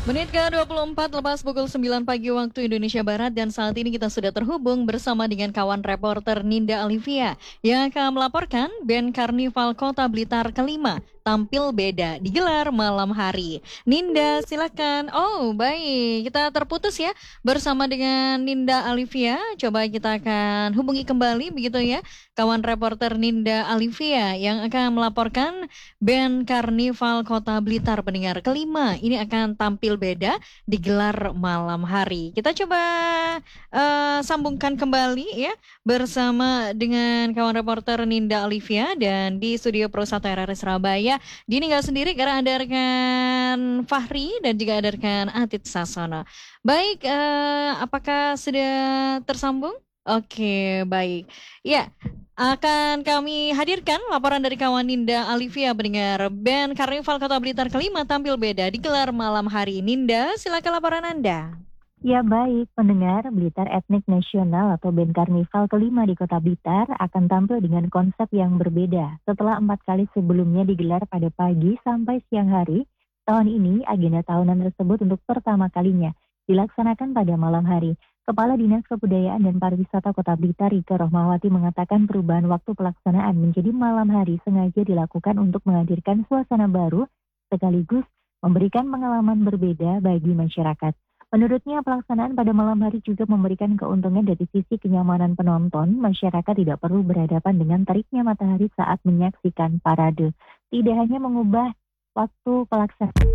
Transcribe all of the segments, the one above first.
Menit ke-24 lepas pukul 9 pagi waktu Indonesia Barat dan saat ini kita sudah terhubung bersama dengan kawan reporter Ninda Alivia yang akan melaporkan band Karnival Kota Blitar kelima tampil beda digelar malam hari. Ninda silakan. Oh baik, kita terputus ya bersama dengan Ninda Alivia. Coba kita akan hubungi kembali begitu ya kawan reporter Ninda Alivia yang akan melaporkan band Karnival Kota Blitar pendengar kelima ini akan tampil beda digelar malam hari. Kita coba sambungkan kembali ya bersama dengan kawan reporter Ninda Alivia dan di studio Pro 1 RRI Surabaya. Dini nggak sendiri karena ada rekan Fahri dan juga ada rekan Atit Sasono. Baik, apakah sudah tersambung? Oke, baik. Ya, akan kami hadirkan laporan dari kawan Ninda Alivia pendengar band Karnival Kota Blitar kelima tampil beda digelar malam hari. Ninda, silakan laporan Anda. Ya baik, pendengar Blitar Etnik Nasional atau band Karnival kelima di Kota Blitar akan tampil dengan konsep yang berbeda. Setelah 4 kali sebelumnya digelar pada pagi sampai siang hari, tahun ini agenda tahunan tersebut untuk pertama kalinya dilaksanakan pada malam hari. Kepala Dinas Kebudayaan dan Pariwisata Kota Blitar, Rike Rohmawati mengatakan perubahan waktu pelaksanaan menjadi malam hari sengaja dilakukan untuk menghadirkan suasana baru sekaligus memberikan pengalaman berbeda bagi masyarakat. Menurutnya pelaksanaan pada malam hari juga memberikan keuntungan dari sisi kenyamanan penonton. Masyarakat tidak perlu berhadapan dengan teriknya matahari saat menyaksikan parade. Tidak hanya mengubah waktu pelaksanaan.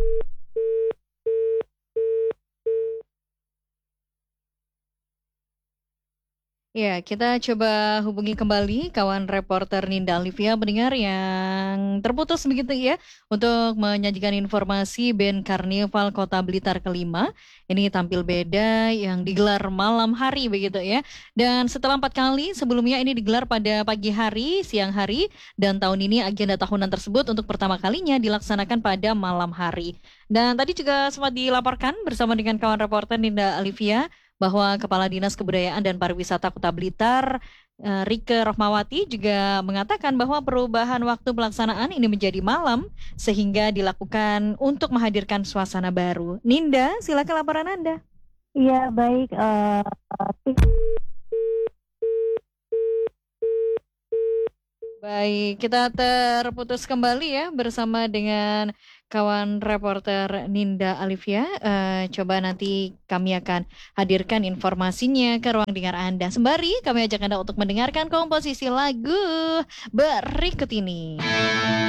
Ya, kita coba hubungi kembali kawan reporter Ninda Alivia pendengar yang terputus begitu ya untuk menyajikan informasi band Karnival Kota Blitar kelima. Ini tampil beda yang digelar malam hari begitu ya. Dan setelah 4 kali sebelumnya ini digelar pada pagi hari, siang hari, dan tahun ini agenda tahunan tersebut untuk pertama kalinya dilaksanakan pada malam hari. Dan tadi juga sempat dilaporkan bersama dengan kawan reporter Ninda Alivia bahwa Kepala Dinas Kebudayaan dan Pariwisata Kota Blitar, Rike Rohmawati juga mengatakan bahwa perubahan waktu pelaksanaan ini menjadi malam sehingga dilakukan untuk menghadirkan suasana baru. Ninda, silakan laporan Anda. Ya baik, Baik, kita terputus kembali ya bersama dengan kawan reporter Ninda Alivia. Coba nanti kami akan hadirkan informasinya ke ruang dengar Anda. Sembari kami ajak Anda untuk mendengarkan komposisi lagu berikut ini.